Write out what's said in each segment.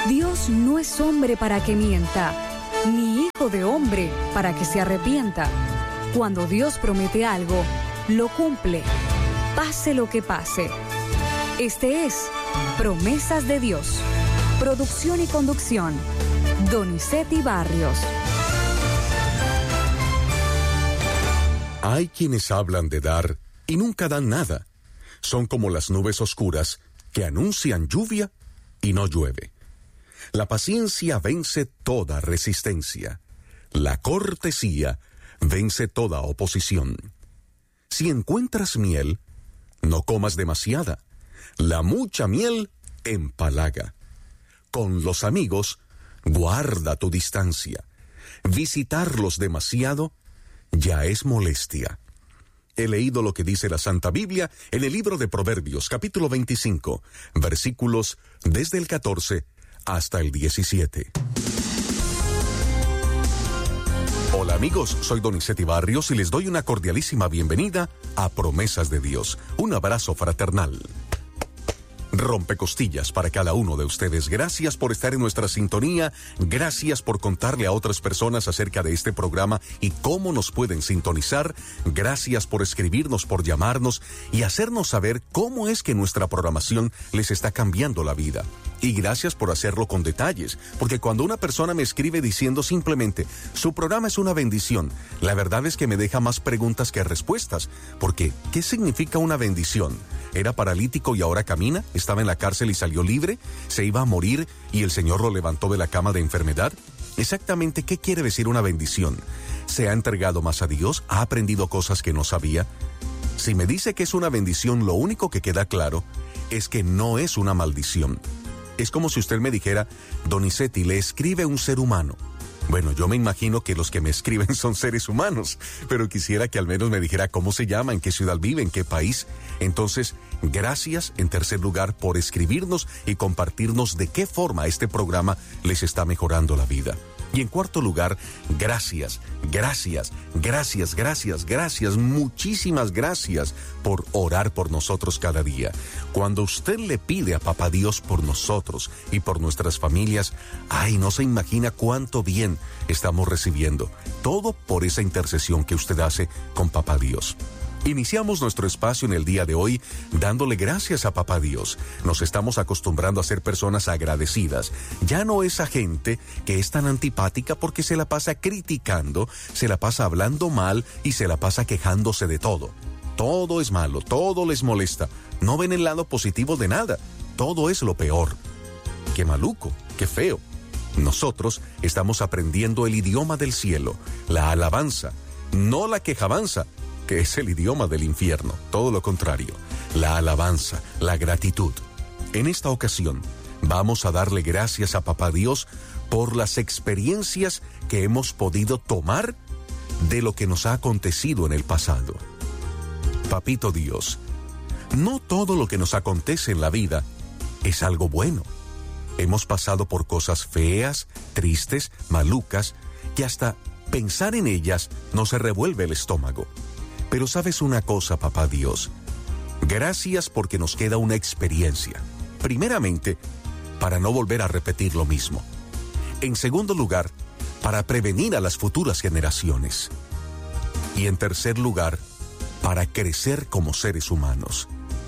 Dios no es hombre para que mienta, ni hijo de hombre para que se arrepienta. Cuando Dios promete algo, lo cumple, pase lo que pase. Este es Promesas de Dios. Producción y conducción, Donizetti Barrios. Hay quienes hablan de dar y nunca dan nada. Son como las nubes oscuras que anuncian lluvia y no llueve. La paciencia vence toda resistencia. La cortesía vence toda oposición. Si encuentras miel, no comas demasiada. La mucha miel empalaga. Con los amigos, guarda tu distancia. Visitarlos demasiado ya es molestia. He leído lo que dice la Santa Biblia en el libro de Proverbios, capítulo 25, versículos desde el 14 hasta el 17. Hola amigos, soy Donizetti Barrios y les doy una cordialísima bienvenida a Promesas de Dios. Un abrazo fraternal. Rompecostillas para cada uno de ustedes. Gracias por estar en nuestra sintonía. Gracias por contarle a otras personas acerca de este programa y cómo nos pueden sintonizar. Gracias por escribirnos, por llamarnos y hacernos saber cómo es que nuestra programación les está cambiando la vida. Y gracias por hacerlo con detalles, porque cuando una persona me escribe diciendo simplemente, su programa es una bendición, la verdad es que me deja más preguntas que respuestas, porque ¿qué significa una bendición? ¿Era paralítico y ahora camina? ¿Estaba en la cárcel y salió libre? ¿Se iba a morir y el Señor lo levantó de la cama de enfermedad? Exactamente, ¿qué quiere decir una bendición? ¿Se ha entregado más a Dios? ¿Ha aprendido cosas que no sabía? Si me dice que es una bendición, lo único que queda claro es que no es una maldición. Es como si usted me dijera, Donizetti, le escribe un ser humano. Bueno, yo me imagino que los que me escriben son seres humanos, pero quisiera que al menos me dijera cómo se llama, en qué ciudad vive, en qué país. Entonces, gracias en tercer lugar por escribirnos y compartirnos de qué forma este programa les está mejorando la vida. Y en cuarto lugar, gracias, muchísimas gracias por orar por nosotros cada día. Cuando usted le pide a Papá Dios por nosotros y por nuestras familias, no se imagina cuánto bien estamos recibiendo. Todo por esa intercesión que usted hace con Papá Dios. Iniciamos nuestro espacio en el día de hoy dándole gracias a Papá Dios. Nos estamos acostumbrando a ser personas agradecidas. Ya no esa gente que es tan antipática porque se la pasa criticando, se la pasa hablando mal y se la pasa quejándose de todo. Todo es malo, todo les molesta. No ven el lado positivo de nada. Todo es lo peor. Qué maluco, qué feo. Nosotros estamos aprendiendo el idioma del cielo, la alabanza, no la quejabanza, que es el idioma del infierno, todo lo contrario, la alabanza, la gratitud. En esta ocasión, vamos a darle gracias a Papá Dios por las experiencias que hemos podido tomar de lo que nos ha acontecido en el pasado. Papito Dios, no todo lo que nos acontece en la vida es algo bueno. Hemos pasado por cosas feas, tristes, malucas, que hasta pensar en ellas nos se revuelve el estómago. Pero ¿sabes una cosa, Papá Dios? Gracias porque nos queda una experiencia. Primeramente, para no volver a repetir lo mismo. En segundo lugar, para prevenir a las futuras generaciones. Y en tercer lugar, para crecer como seres humanos.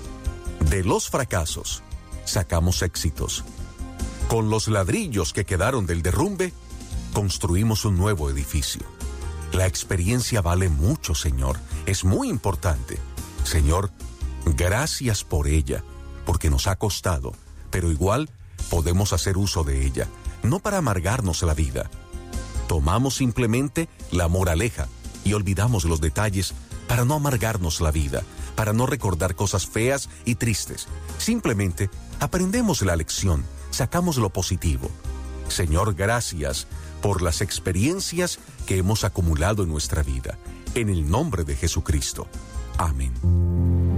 De los fracasos, sacamos éxitos. Con los ladrillos que quedaron del derrumbe, construimos un nuevo edificio. La experiencia vale mucho, Señor. Es muy importante. Señor, gracias por ella, porque nos ha costado, pero igual podemos hacer uso de ella, no para amargarnos la vida. Tomamos simplemente la moraleja y olvidamos los detalles para no amargarnos la vida, para no recordar cosas feas y tristes. Simplemente aprendemos la lección, sacamos lo positivo. Señor, gracias por las experiencias que hemos acumulado en nuestra vida. En el nombre de Jesucristo. Amén.